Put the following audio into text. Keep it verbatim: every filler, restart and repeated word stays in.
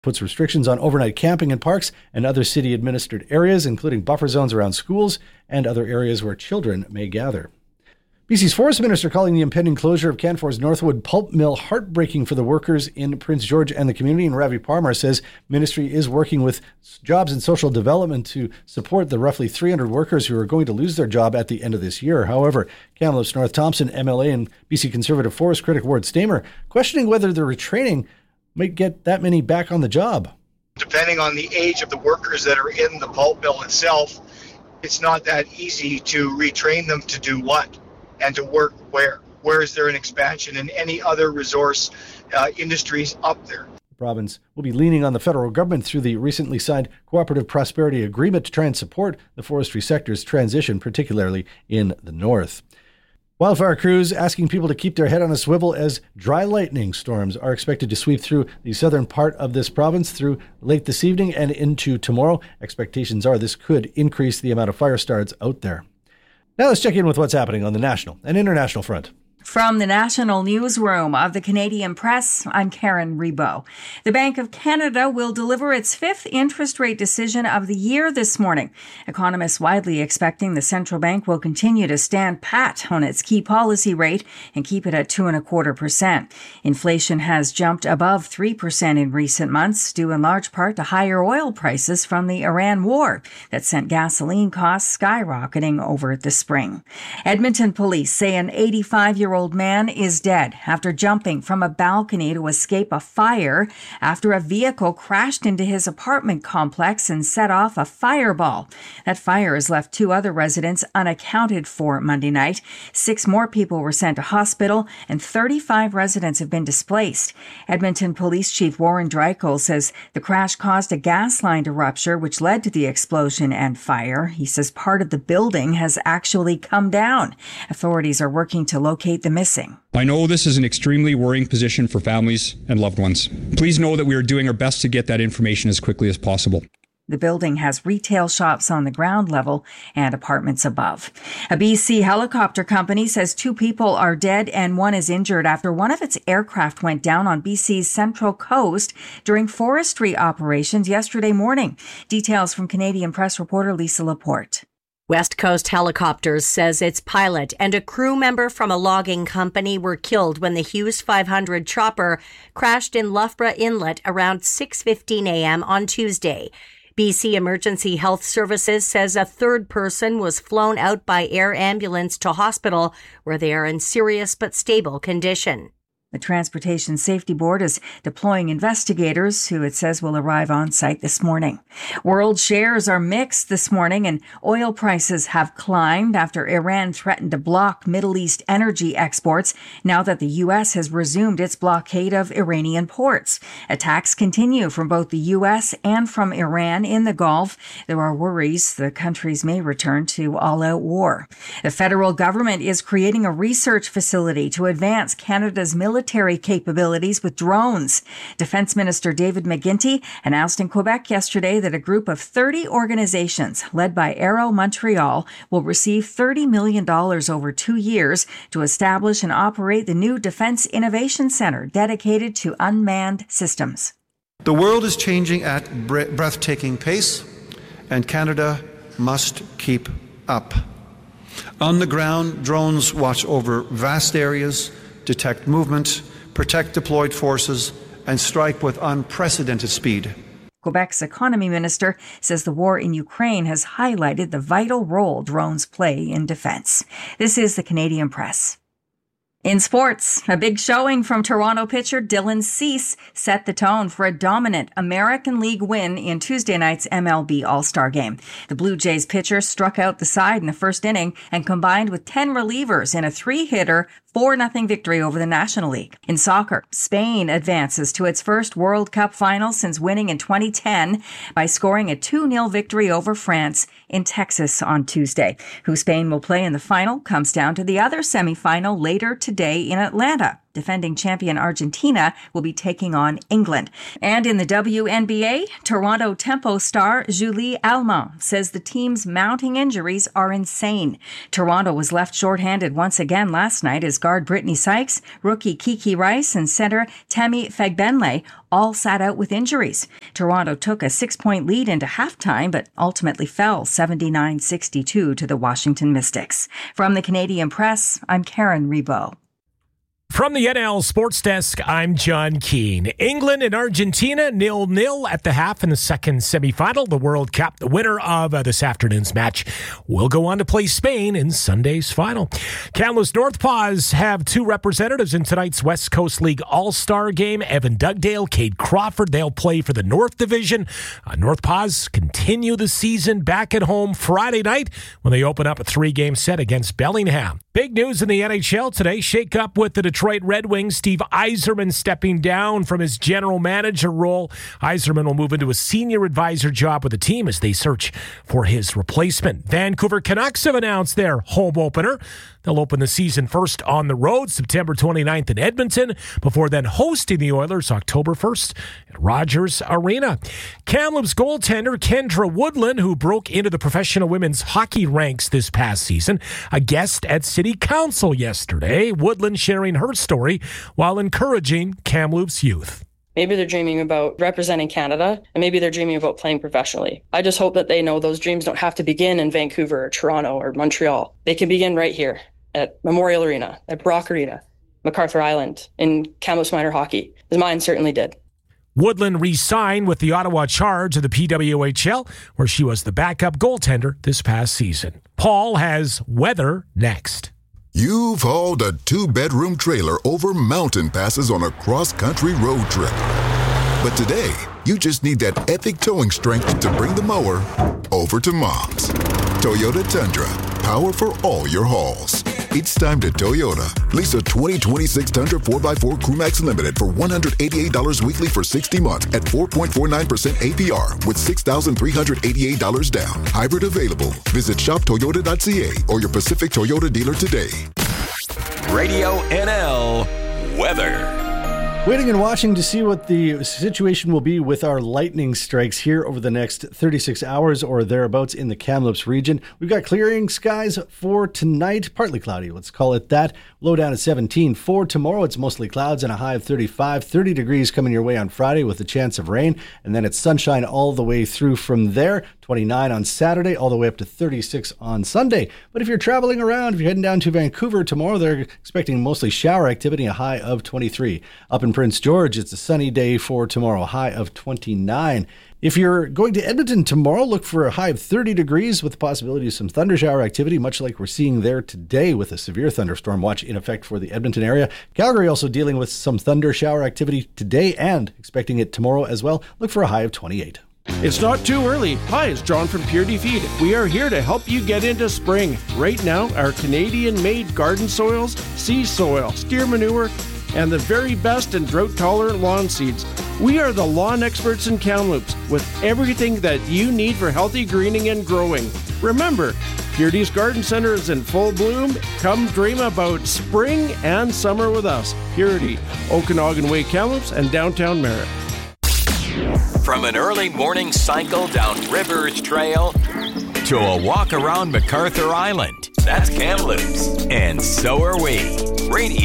puts restrictions on overnight camping in parks and other city-administered areas, including buffer zones around schools and other areas where children may gather. B C's Forest Minister calling the impending closure of Canfor's Northwood pulp mill heartbreaking for the workers in Prince George and the community. And Ravi Parmar says ministry is working with Jobs and Social Development to support the roughly three hundred workers who are going to lose their job at the end of this year. However, Kamloops North Thompson M L A and B C Conservative forest critic Ward Stamer questioning whether the retraining might get that many back on the job. Depending on the age of the workers that are in the pulp mill itself, it's not that easy to retrain them to do what and to work where. Where is there an expansion in any other resource uh, industries up there? The province will be leaning on the federal government through the recently signed Cooperative Prosperity Agreement to try and support the forestry sector's transition, particularly in the north. Wildfire crews asking people to keep their head on a swivel as dry lightning storms are expected to sweep through the southern part of this province through late this evening and into tomorrow. Expectations are this could increase the amount of fire starts out there. Now let's check in with what's happening on the national and international front. From the National Newsroom of the Canadian Press, I'm Karen Rebo. The Bank of Canada will deliver its fifth interest rate decision of the year this morning. Economists widely expecting the central bank will continue to stand pat on its key policy rate and keep it at two and a quarter percent. Inflation has jumped above three percent in recent months, due in large part to higher oil prices from the Iran war that sent gasoline costs skyrocketing over the spring. Edmonton police say an eighty-five-year-old old man is dead after jumping from a balcony to escape a fire after a vehicle crashed into his apartment complex and set off a fireball. That fire has left two other residents unaccounted for Monday night. Six more people were sent to hospital and thirty-five residents have been displaced. Edmonton Police Chief Warren Dreichel says the crash caused a gas line to rupture, which led to the explosion and fire. He says part of the building has actually come down. Authorities are working to locate the missing. I know this is an extremely worrying position for families and loved ones. Please know that we are doing our best to get that information as quickly as possible. The building has retail shops on the ground level and apartments above. A B C helicopter company says two people are dead and one is injured after one of its aircraft went down on B C's Central Coast during forestry operations yesterday morning. Details from Canadian Press reporter Lisa Laporte. West Coast Helicopters says its pilot and a crew member from a logging company were killed when the Hughes five hundred chopper crashed in Loughborough Inlet around six fifteen a.m. on Tuesday. B C Emergency Health Services says a third person was flown out by air ambulance to hospital where they are in serious but stable condition. The Transportation Safety Board is deploying investigators who it says will arrive on site this morning. World shares are mixed this morning and oil prices have climbed after Iran threatened to block Middle East energy exports now that the U S has resumed its blockade of Iranian ports. Attacks continue from both the U S and from Iran in the Gulf. There are worries the countries may return to all-out war. The federal government is creating a research facility to advance Canada's military military capabilities with drones. Defense Minister David McGuinty announced in Quebec yesterday that a group of thirty organizations led by Aero Montreal will receive thirty million dollars over two years to establish and operate the new Defense Innovation Centre dedicated to unmanned systems. The world is changing at breathtaking pace, and Canada must keep up. On the ground, drones watch over vast areas, detect movement, protect deployed forces, and strike with unprecedented speed. Quebec's economy minister says the war in Ukraine has highlighted the vital role drones play in defense. This is the Canadian Press. In sports, a big showing from Toronto pitcher Dylan Cease set the tone for a dominant American League win in Tuesday night's M L B All-Star Game. The Blue Jays pitcher struck out the side in the first inning and combined with ten relievers in a three-hitter four nothing victory over the National League. In soccer, Spain advances to its first World Cup final since winning in twenty ten by scoring a two nil victory over France in Texas on Tuesday. Who Spain will play in the final comes down to the other semifinal later today in Atlanta. Defending champion Argentina will be taking on England. And in the W N B A, Toronto Tempo star Julie Allemand says the team's mounting injuries are insane. Toronto was left shorthanded once again last night as guard Brittany Sykes, rookie Kiki Rice, and center Tammy Fagbenle all sat out with injuries. Toronto took a six-point lead into halftime, but ultimately fell seventy-nine sixty-two to the Washington Mystics. From the Canadian Press, I'm Karen Rebo. From the N L Sports Desk, I'm John Keane. England and Argentina nil nil at the half in the second semifinal. The World Cup, the winner of uh, this afternoon's match, will go on to play Spain in Sunday's final. Kamloops North Paws have two representatives in tonight's West Coast League All-Star game. Evan Dugdale, Cade Crawford, they'll play for the North Division. Uh, North Paws continue the season back at home Friday night when they open up a three-game set against Bellingham. Big news in the N H L today. Shake up with the Detroit Red Wings. Steve Yzerman stepping down from his general manager role. Yzerman will move into a senior advisor job with the team as they search for his replacement. Vancouver Canucks have announced their home opener. They'll open the season first on the road, September twenty-ninth in Edmonton, before then hosting the Oilers October first at Rogers Arena. Kamloops goaltender Kendra Woodland, who broke into the professional women's hockey ranks this past season, a guest at City Council yesterday. Woodland sharing her story while encouraging Kamloops youth. Maybe they're dreaming about representing Canada, and maybe they're dreaming about playing professionally. I just hope that they know those dreams don't have to begin in Vancouver or Toronto or Montreal. They can begin right here at Memorial Arena, at Brock Arena, MacArthur Island, in Kamloops minor hockey, as mine certainly did. Woodland re-signed with the Ottawa Charge of the P W H L, where she was the backup goaltender this past season. Paul has weather next. You've hauled a two-bedroom trailer over mountain passes on a cross-country road trip. But today, you just need that epic towing strength to bring the mower over to Mom's. Toyota Tundra, power for all your hauls. It's time to Toyota. Lease a twenty twenty-six Tundra four by four Crewmax Limited for one hundred eighty-eight dollars weekly for sixty months at four point four nine percent A P R with six thousand three hundred eighty-eight dollars down. Hybrid available. Visit shop toyota dot c a or your Pacific Toyota dealer today. Radio N L weather. Waiting and watching to see what the situation will be with our lightning strikes here over the next thirty-six hours or thereabouts in the Kamloops region. We've got clearing skies for tonight, partly cloudy, let's call it that. Low down at seventeen. For tomorrow, it's mostly clouds and a high of thirty-five. thirty degrees coming your way on Friday with a chance of rain, and then it's sunshine all the way through from there. twenty-nine on Saturday, all the way up to thirty-six on Sunday. But if you're traveling around, if you're heading down to Vancouver tomorrow, they're expecting mostly shower activity, a high of twenty-three. Up in Prince George, it's a sunny day for tomorrow, high of twenty-nine. If you're going to Edmonton tomorrow, look for a high of thirty degrees with the possibility of some thunder shower activity, much like we're seeing there today with a severe thunderstorm watch in effect for the Edmonton area. Calgary also dealing with some thunder shower activity today and expecting it tomorrow as well. Look for a high of twenty-eight. It's not too early. Hi, it's John from Purity Feed. We are here to help you get into spring. Right now, our Canadian-made garden soils, sea soil, steer manure, and the very best in drought-tolerant lawn seeds. We are the lawn experts in Kamloops with everything that you need for healthy greening and growing. Remember, Purity's Garden Center is in full bloom. Come dream about spring and summer with us. Purity, Okanagan Way, Kamloops, and downtown Merritt. From an early morning cycle down Rivers Trail to a walk around MacArthur Island, that's Kamloops. And so are we. Radio